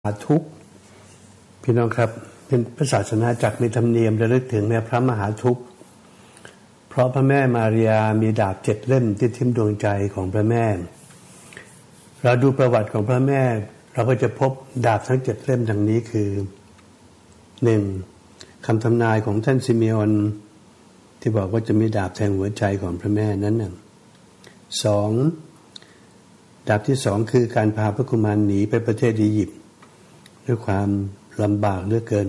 ทุกข์พี่น้องครับเป็นพระศาสนาจักรมีธรรมเนียมระลึกถึงแม่พระมหาทุกข์เพราะพระแม่มารียามีดาบ7เล่มที่ทิ่มดวงใจของพระแม่เราดูประวัติของพระแม่เราก็จะพบดาบทั้ง7เล่มดังนี้คือ 1. คำทำนายของท่านซิเมออนที่บอกว่าจะมีดาบแทงหัวใจของพระแม่นั้นน่ะ 2. ดาบที่2คือการพาพระกุมารหนีไปประเทศอียิปต์ด้วยความลำบากเหลือเกิน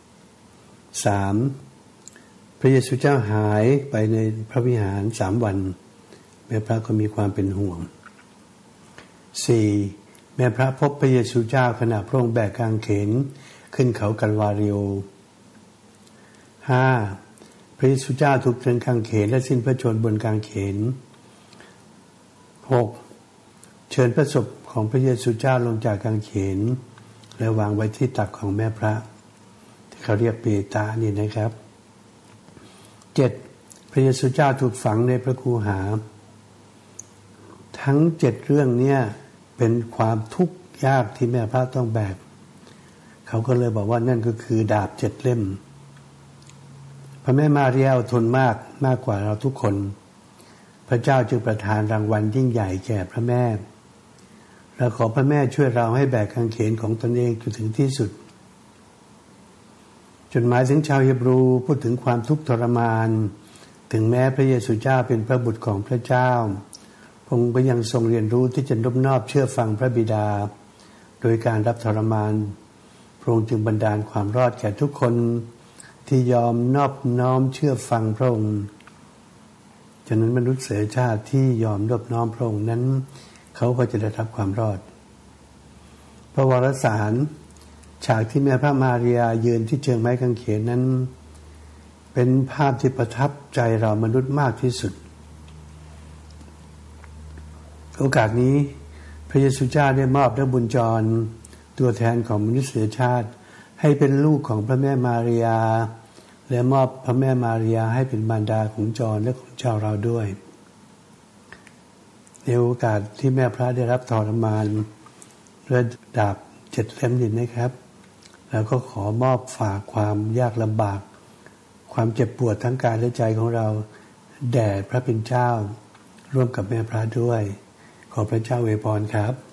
3. พระเยซูเจ้าหายไปในพระวิหาร3 วันแม่พระก็มีความเป็นห่วง 4. แม่พระพบพระเยซูเจ้าขณะพระองค์แบกกางเขนขึ้นเขากัลวาริโอ 5. พระเยซูเจ้าถูกตรึงกางเขนและสิ้นพระชนม์บนกางเขน 6. เชิญพระศพของพระเยซูเจ้าลงจากกางเขนและวางไว้ที่ตักของแม่พระที่เขาเรียกเปตานี่นะครับ 7. พระเยซูเจ้าถูกฝังในพระคูหาทั้ง7เรื่องนี้เป็นความทุกข์ยากที่แม่พระต้องแบกเขาก็เลยบอกว่านั่นก็คือดาบ7เล่มพระแม่มารียาอดทนมากกว่าเราทุกคนพระเจ้าจึงประทานรางวัลยิ่งใหญ่แก่พระแม่และขอพระแม่ช่วยเราให้แบกกางเขนของตนเองจนถึงที่สุดจดหมายถึงชาวฮีบรูพูดถึงความทุกข์ทรมานถึงแม้พระเยซูเจ้าเป็นพระบุตรของพระเจ้าพระองค์ก็ยังทรงเรียนรู้ที่จะนอบน้อมเชื่อฟังพระบิดาโดยการรับทรมานพระองค์จึงบันดาลความรอดแก่ทุกคนที่ยอมนอบน้อมเชื่อฟังพระองค์ฉะนั้นมนุษยชาติที่ยอมนอบน้อมพระองค์นั้นเขาก็จะได้รับความรอดพระวรสารฉากที่แม่พระมารียายืนที่เชิงไม้กางเขนนั้นเป็นภาพที่ประทับใจเรามนุษย์มากที่สุดโอกาสนี้พระเยซูเจ้าได้มอบพระบุญจรตัวแทนของมนุษยชาติให้เป็นลูกของพระแม่มารียาและมอบพระแม่มารียาให้เป็นมารดาของจรและของเจ้าเราด้วยในโอกาสที่แม่พระได้รับทรมานด้วยดาบ7เล่มนี้นะครับแล้วก็ขอมอบฝากความยากลำบากความเจ็บปวดทั้งกายและใจของเราแด่พระเป็นเจ้าร่วมกับแม่พระด้วยขอพระเจ้าอวยพรครับ